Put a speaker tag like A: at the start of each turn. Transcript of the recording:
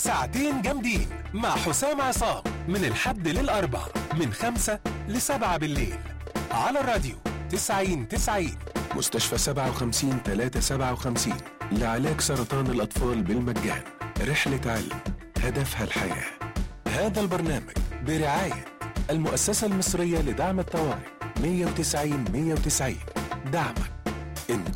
A: ساعتين جامدين مع حسام عصام من الحد للأربع من 5 ل7 بالليل على الراديو 90 مستشفى 57 لعلاج سرطان الأطفال بالمجان. رحلة علم هدفها الحياة. هذا البرنامج برعاية المؤسسة المصرية لدعم الطوارئ 190 دعمك.